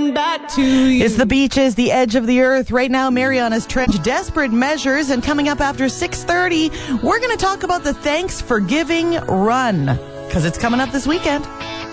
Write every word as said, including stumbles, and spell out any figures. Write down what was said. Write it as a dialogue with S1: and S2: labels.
S1: coming back to you.
S2: It's the Beaches, the edge of the earth. Right now, Mariana's Trench, Desperate Measures. And coming up after six thirty, we're going to talk about the Thanks for Giving Run, because it's coming up this weekend.